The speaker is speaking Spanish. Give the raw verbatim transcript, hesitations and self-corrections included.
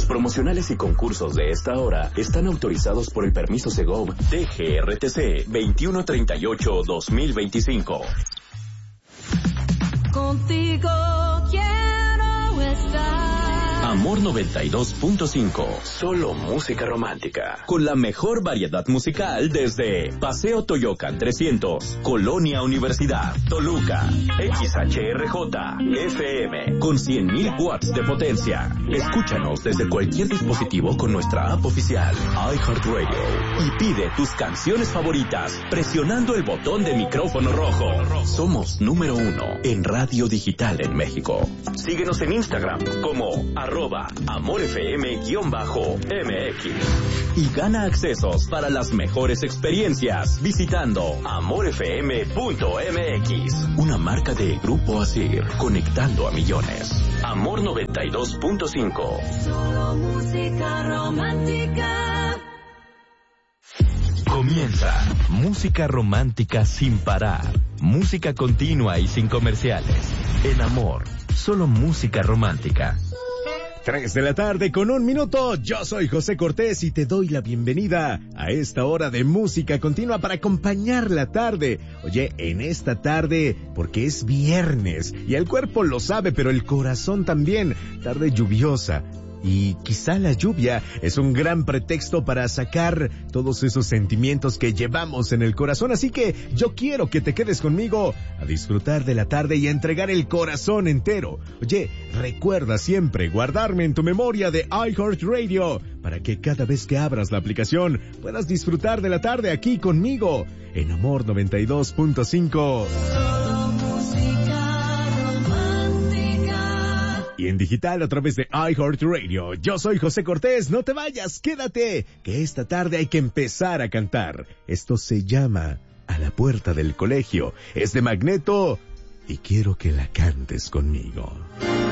Los promocionales y concursos de esta hora están autorizados por el permiso Segov T G R T C veintiuno treinta y ocho guión dos mil veinticinco. Contigo quiero estar. Amor noventa y dos punto cinco. Solo música romántica. Con la mejor variedad musical desde Paseo Toyocan trescientos, Colonia Universidad, Toluca, X H R J, F M, con cien mil watts de potencia. Escúchanos desde cualquier dispositivo con nuestra app oficial, iHeartRadio. Y pide tus canciones favoritas presionando el botón de micrófono rojo. Somos número uno en radio digital en México. Síguenos en Instagram como arroba amorfm-M X y gana accesos para las mejores experiencias visitando amorfm punto m x, una marca de Grupo Asir, conectando a millones. Amor noventa y dos punto cinco. Solo música romántica. Comienza Música Romántica sin parar. Música continua y sin comerciales. En Amor, solo música romántica. Tres de la tarde con un minuto. Yo soy José Cortés y te doy la bienvenida a esta hora de música continua para acompañar la tarde. Oye, en esta tarde, porque es viernes y el cuerpo lo sabe, pero el corazón también. Tarde lluviosa. Y quizá la lluvia es un gran pretexto para sacar todos esos sentimientos que llevamos en el corazón. Así que yo quiero que te quedes conmigo a disfrutar de la tarde y a entregar el corazón entero. Oye, recuerda siempre guardarme en tu memoria de iHeartRadio para que cada vez que abras la aplicación puedas disfrutar de la tarde aquí conmigo en Amor noventa y dos punto cinco. Y en digital a través de iHeartRadio. Yo soy José Cortés, no te vayas, quédate, que esta tarde hay que empezar a cantar. Esto se llama A la puerta del colegio, es de Magneto y quiero que la cantes conmigo.